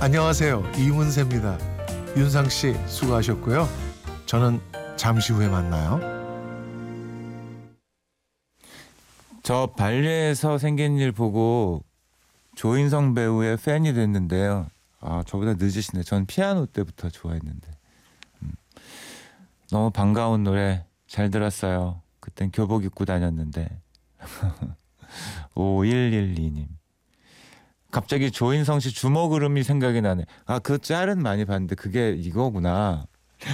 안녕하세요. 이문세입니다. 윤상 씨 수고하셨고요. 저는 잠시 후에 만나요. 저 발리에서 생긴 일 보고 조인성 배우의 팬이 됐는데요. 저보다 늦으시네. 전 피아노 때부터 좋아했는데. 너무 반가운 노래 잘 들었어요. 그땐 교복 입고 다녔는데. 5112님. 갑자기 조인성 씨 주먹으름이 생각이 나네. 그 짤은 많이 봤는데 그게 이거구나.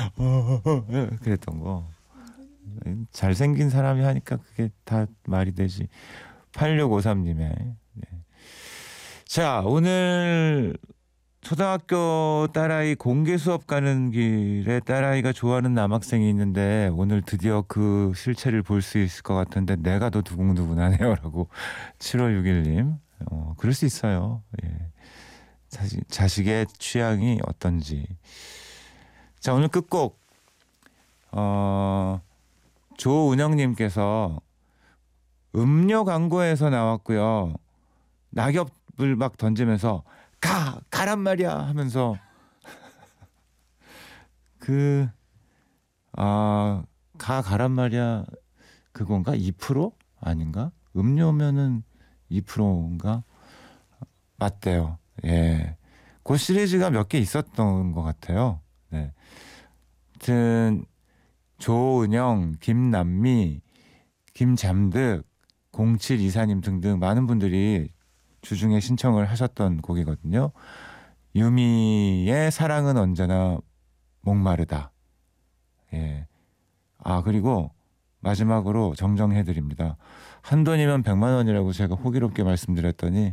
그랬던 거. 잘생긴 사람이 하니까 그게 다 말이 되지. 8653님의. 네. 자, 오늘 초등학교 딸아이 공개 수업 가는 길에 딸아이가 좋아하는 남학생이 있는데 오늘 드디어 그 실체를 볼 수 있을 것 같은데 내가 더 두근두근하네요 라고 7561님. 그럴 수 있어요. 예. 자식의 취향이 어떤지. 자, 오늘 끝곡 조은영님께서 음료 광고에서 나왔고요. 낙엽을 막 던지면서 가란 말이야 하면서 가란 말이야 그건가? 2% 아닌가? 음료면은 2%인가? 맞대요. 예. 그 시리즈가 몇 개 있었던 것 같아요. 네. 아무튼 조은영, 김남미, 김잠득, 0724님 등등 많은 분들이 주중에 신청을 하셨던 곡이거든요. 유미의 사랑은 언제나 목마르다. 예. 그리고 마지막으로 정정해드립니다. 한돈이면 100만 원이라고 제가 호기롭게 말씀드렸더니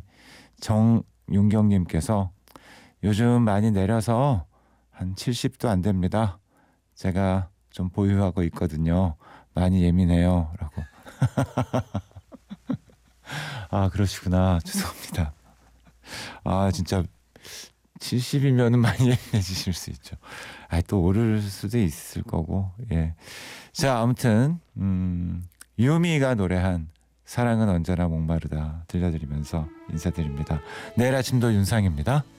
정윤경님께서 요즘 많이 내려서 한 70도 안 됩니다. 제가 좀 보유하고 있거든요. 많이 예민해요. 라고. 그러시구나. 죄송합니다. 진짜 70이면은 많이 예민해지실 수 있죠. 또 오를 수도 있을 거고. 예. 자, 아무튼 유미가 노래한 사랑은 언제나 목마르다 들려드리면서 인사드립니다. 내일 아침도 윤상입니다.